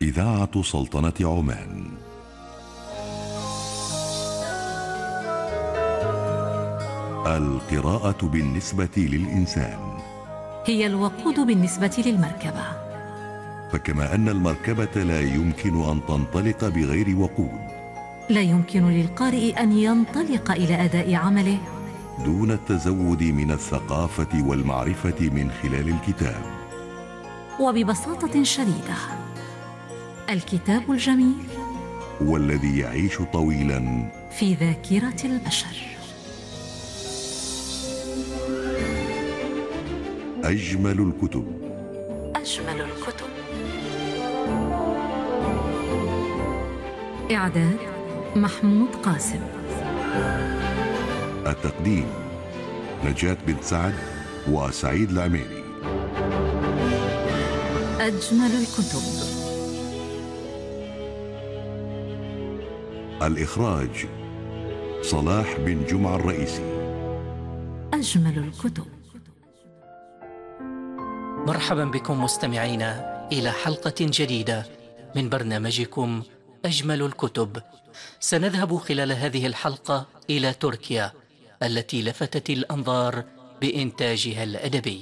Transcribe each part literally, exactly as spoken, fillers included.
إذاعة سلطنة عمان. القراءة بالنسبة للإنسان هي الوقود بالنسبة للمركبة، فكما أن المركبة لا يمكن أن تنطلق بغير وقود، لا يمكن للقارئ أن ينطلق إلى أداء عمله دون التزود من الثقافة والمعرفة من خلال الكتاب. وببساطة شديدة، الكتاب الجميل والذي يعيش طويلا في ذاكرة البشر. أجمل الكتب. أجمل الكتب. إعداد محمود قاسم. التقديم نجاة بن سعد وسعيد العميري. أجمل الكتب. الإخراج صلاح بن جمعة الرئيسي. أجمل الكتب. مرحبا بكم مستمعينا إلى حلقة جديدة من برنامجكم أجمل الكتب. سنذهب خلال هذه الحلقة إلى تركيا التي لفتت الأنظار بإنتاجها الأدبي.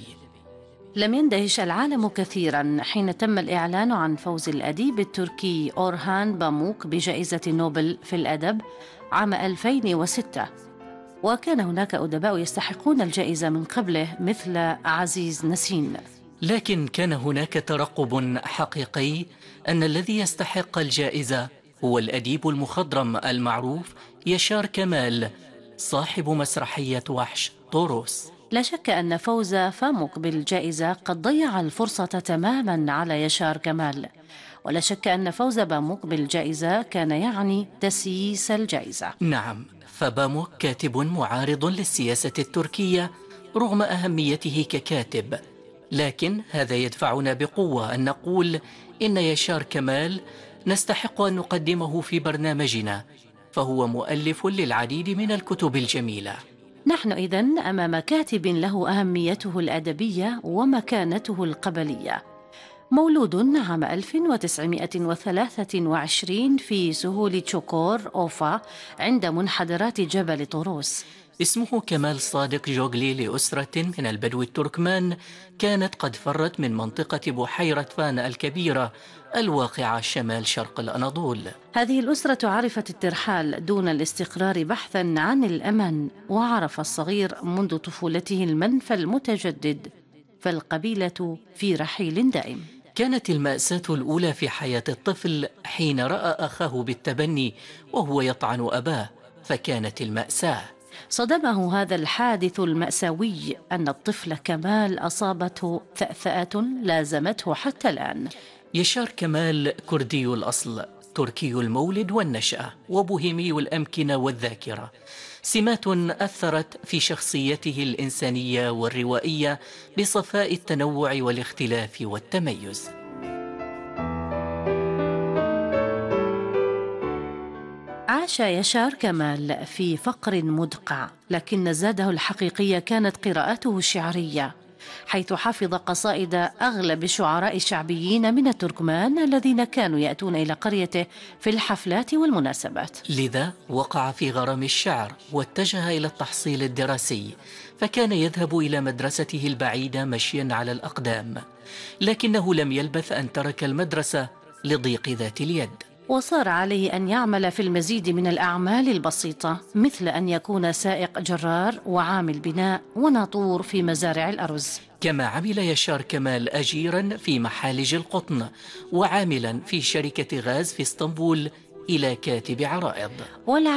لم يندهش العالم كثيرا حين تم الإعلان عن فوز الأديب التركي أورهان باموك بجائزة نوبل في الأدب عام ألفين وستة، وكان هناك أدباء يستحقون الجائزة من قبله مثل عزيز نسين. لكن كان هناك ترقب حقيقي أن الذي يستحق الجائزة هو الأديب المخضرم المعروف يشار كمال، صاحب مسرحية وحش طوروس. لا شك أن فوز باموك بالجائزة قد ضيع الفرصة تماما على يشار كمال، ولا شك أن فوز باموك بالجائزة كان يعني تسييس الجائزة. نعم، فباموك كاتب معارض للسياسة التركية رغم أهميته ككاتب، لكن هذا يدفعنا بقوة أن نقول إن يشار كمال نستحق أن نقدمه في برنامجنا، فهو مؤلف للعديد من الكتب الجميلة. نحن إذن أمام كاتب له أهميته الأدبية ومكانته القبلية. مولود عام ألف وتسعمائة وثلاثة وعشرين في سهول تشوكور أوفا عند منحدرات جبل طوروس. اسمه كمال صادق جوغلي لأسرة من البدو التركمان كانت قد فرت من منطقة بحيرة فان الكبيرة الواقعة شمال شرق الأناضول. هذه الأسرة عرفت الترحال دون الاستقرار بحثا عن الأمان، وعرف الصغير منذ طفولته المنفى المتجدد، فالقبيلة في رحيل دائم. كانت المأساة الأولى في حياة الطفل حين رأى أخاه بالتبني وهو يطعن أباه، فكانت المأساة. صدمه هذا الحادث المأساوي أن الطفل كمال أصابته ثأثأة لازمته حتى الآن. يشار كمال كردي الأصل، تركي المولد والنشأة، وبوهيمي الأمكنة والذاكرة، سمات أثرت في شخصيته الإنسانية والروائية بصفاء التنوع والاختلاف والتميز. عاش يشار كمال في فقر مدقع، لكن زاده الحقيقية كانت قراءته الشعرية، حيث حفظ قصائد أغلب الشعراء الشعبيين من التركمان الذين كانوا يأتون إلى قريته في الحفلات والمناسبات. لذا وقع في غرام الشعر واتجه إلى التحصيل الدراسي، فكان يذهب إلى مدرسته البعيدة مشيا على الأقدام، لكنه لم يلبث أن ترك المدرسة لضيق ذات اليد، وصار عليه أن يعمل في المزيد من الأعمال البسيطة، مثل أن يكون سائق جرار وعامل بناء وناطور في مزارع الأرز. كما عمل يشار كمال أجيرا في محالج القطن، وعاملا في شركة غاز في اسطنبول إلى كاتب عرائض.